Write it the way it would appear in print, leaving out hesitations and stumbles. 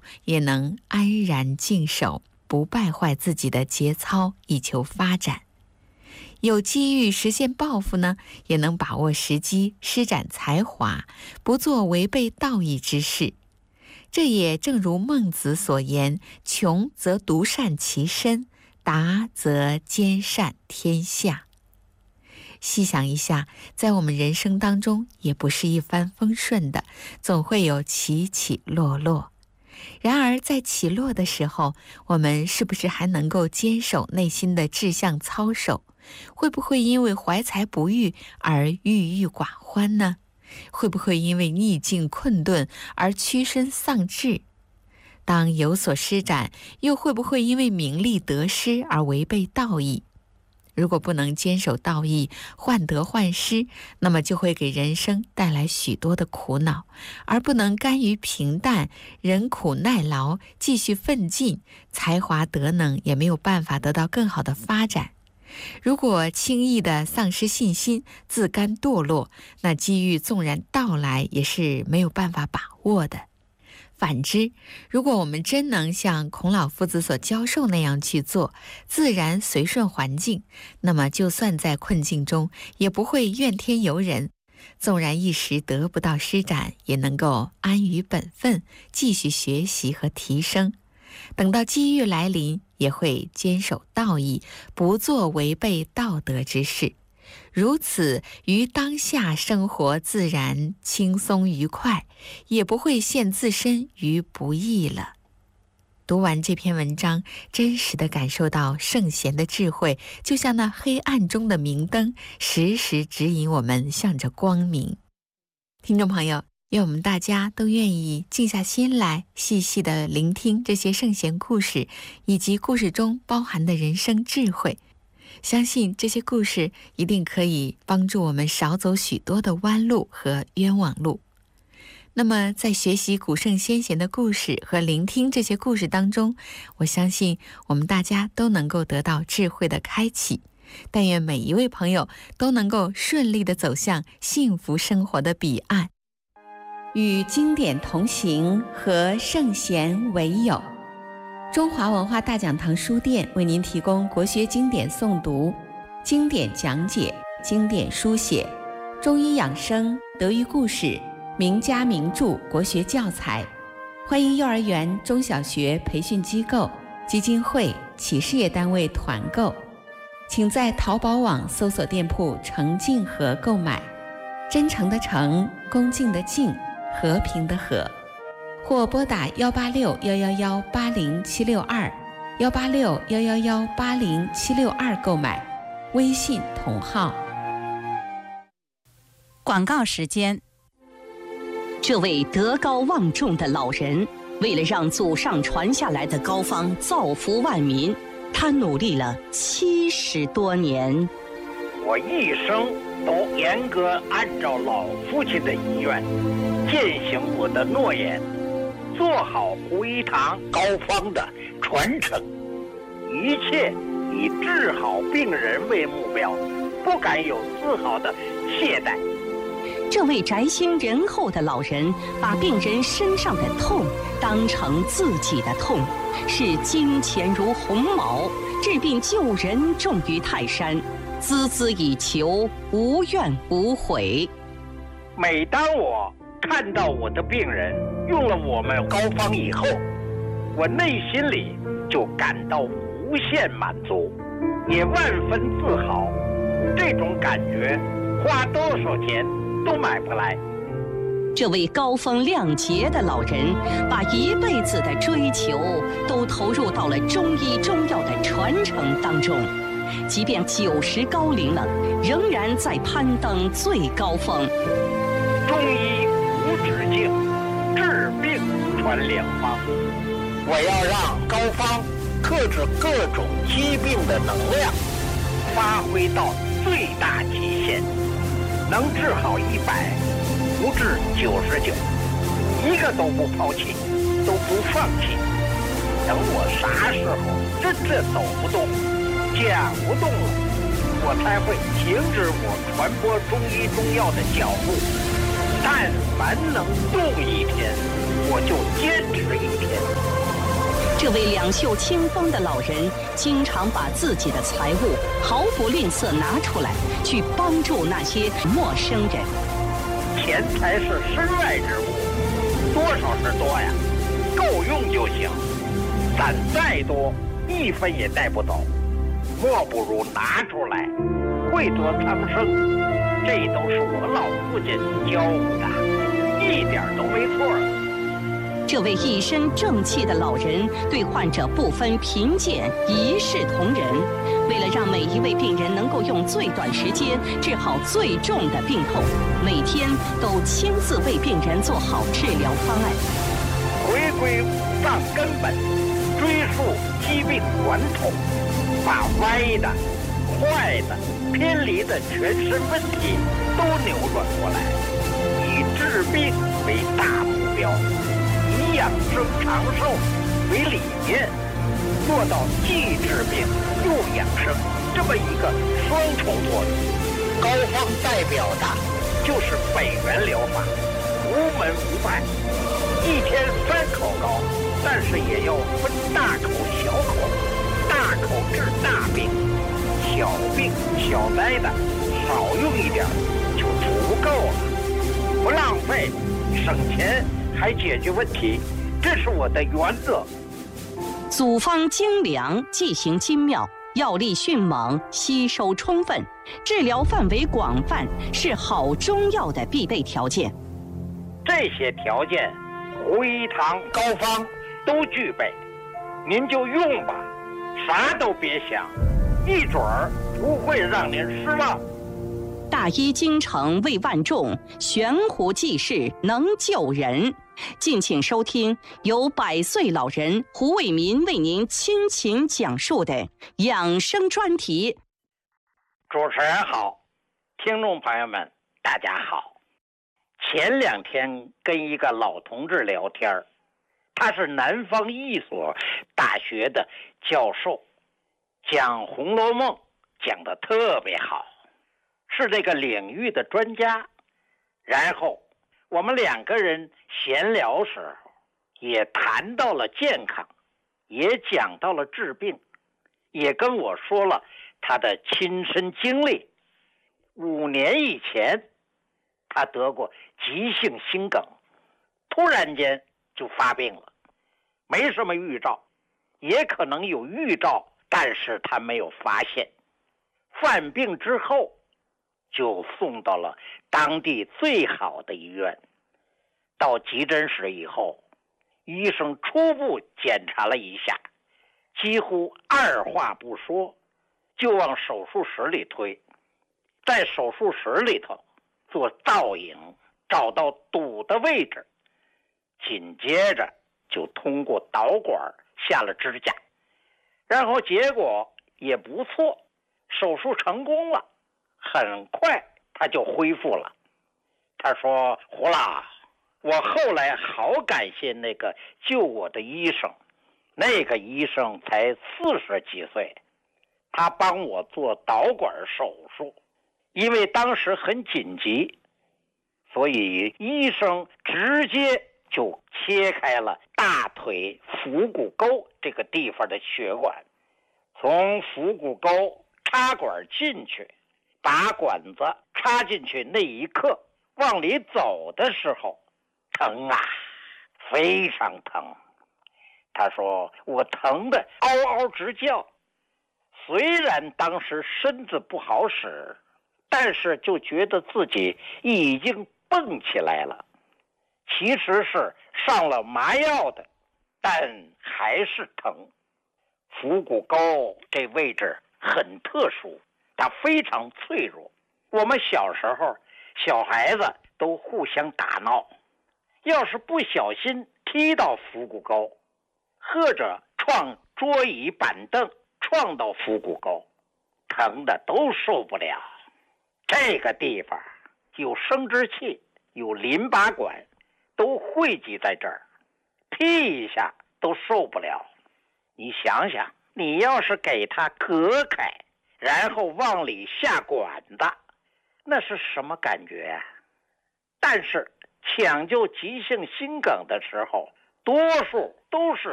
也能安然静守，不败坏自己的节操，以求发展。有机遇实现抱负呢，也能把握时机，施展才华，不做违背道义之事。这也正如孟子所言，穷则独善其身，达则兼善天下。细想一下，在我们人生当中也不是一帆风顺的，总会有起起落落。然而在起落的时候，我们是不是还能够坚守内心的志向操守？会不会因为怀才不遇而郁郁寡欢呢？会不会因为逆境困顿而屈身丧志？当有所施展，又会不会因为名利得失而违背道义？如果不能坚守道义，患得患失，那么就会给人生带来许多的苦恼，而不能甘于平淡，忍苦耐劳，继续奋进，才华德能也没有办法得到更好的发展。如果轻易地丧失信心，自甘堕落，那机遇纵然到来，也是没有办法把握的。反之，如果我们真能像孔老夫子所教授那样去做，自然随顺环境，那么就算在困境中，也不会怨天尤人。纵然一时得不到施展，也能够安于本分，继续学习和提升。等到机遇来临，也会坚守道义，不做违背道德之事。如此，于当下生活自然轻松愉快，也不会陷自身于不义了。读完这篇文章，真实地感受到圣贤的智慧，就像那黑暗中的明灯，时时指引我们向着光明。听众朋友，愿我们大家都愿意静下心来，细细地聆听这些圣贤故事，以及故事中包含的人生智慧。相信这些故事一定可以帮助我们少走许多的弯路和冤枉路。那么在学习古圣先贤的故事和聆听这些故事当中，我相信我们大家都能够得到智慧的开启。但愿每一位朋友都能够顺利地走向幸福生活的彼岸。与经典同行，和圣贤为友。中华文化大讲堂书店为您提供国学经典诵读、经典讲解、经典书写、中医养生、德育故事、名家名著国学教材。欢迎幼儿园、中小学培训机构、基金会、企事业单位团购。请在淘宝网搜索店铺诚敬和购买，真诚的诚，恭敬的敬，和平的和。或拨打186-111-80762，186-111-80762购买，微信同号。 广告时间。 这位德高望重的老人，为了让祖上传下来的膏方造福万民，他努力了70多年。 我一生都严格按照老父亲的遗愿，践行我的诺言，做好胡一堂膏方的传承，一切以治好病人为目标，不敢有丝毫的懈怠。 这位宅心仁厚的老人，把病人身上的痛当成自己的痛，视金钱如鸿毛，治病救人重于泰山，孜孜以求，无怨无悔。 每当我看到我的病人用了我们膏方以后，我内心里就感到无限满足，也万分自豪。这种感觉花多少钱都买不来。 这位高风亮节的老人，把一辈子的追求都投入到了中医中药的传承当中，即便90高龄了，仍然在攀登最高峰。 中医无止境，治病传良方。我要让膏方克制各种疾病的能量发挥到最大极限，能治好100，不治99，一个都不抛弃，都不放弃。等我啥时候真正走不动、讲不动了，我才会停止我传播中医中药的脚步。但凡能动一天，我就坚持一天。 这位两袖清风的老人，经常把自己的财物毫不吝啬拿出来，去帮助那些陌生人。 钱财是身外之物，多少是多呀，够用就行。攒再多，一分也带不走，莫不如拿出来，惠泽苍生。这都是我老父亲教我的，一点都没错。 这位一身正气的老人对患者不分贫贱，一视同仁。为了让每一位病人能够用最短时间治好最重的病痛，每天都亲自为病人做好治疗方案。 回归五脏根本，追溯疾病源头，把歪的、坏的、偏离的全身问题都扭转过来，以治病为大目标，以养生长寿为理念，做到既治病又养生这么一个双重作用。膏方代表的就是北元疗法，无门无派，一天3口膏，但是也要分大口小口，大口治大病，小病小灾的少用一点就足够了，不浪费，省钱还解决问题，这是我的原则。 组方精良，剂型精妙，药力迅猛，吸收充分，治疗范围广泛，是好中药的必备条件。 这些条件，胡一堂膏方都具备，您就用吧，啥都别想，一准儿不会让您失望。 大医精诚为万众，悬壶济世能救人。敬请收听由100岁老人胡伟民为您倾情讲述的养生专题。 主持人好，听众朋友们大家好。前2天跟一个老同志聊天，他是南方一所大学的教授，讲《红楼梦》讲得特别好，是这个领域的专家。然后我们2个人闲聊时候也谈到了健康，也讲到了治病，也跟我说了他的亲身经历。5年以前他得过急性心梗，突然间就发病了，没什么预兆，也可能有预兆，但是他没有发现。犯病之后就送到了当地最好的医院。到急诊室以后，医生初步检查了一下，几乎二话不说就往手术室里推。在手术室里头做造影，找到堵的位置，紧接着就通过导管下了支架，然后结果也不错，手术成功了，很快他就恢复了。他说：胡老，我后来好感谢那个救我的医生，那个医生才40几岁，他帮我做导管手术，因为当时很紧急，所以医生直接就切开了大腿腹股沟这个地方的血管，从腹股沟插管进去，把管子插进去那一刻，往里走的时候疼啊，非常疼。他说我疼得嗷嗷直叫，虽然当时身子不好使，但是就觉得自己已经蹦起来了，其实是上了麻药的，但还是疼。腹股沟这位置很特殊，它非常脆弱。我们小时候小孩子都互相打闹，要是不小心踢到腹股沟，或者撞桌椅板凳撞到腹股沟，疼的都受不了。这个地方有生殖器，有淋巴管，都汇集在这儿，踢一下都受不了。你想想，你要是给它隔开，然后往里下管子，那是什么感觉啊？但是抢救急性心梗的时候，多数都是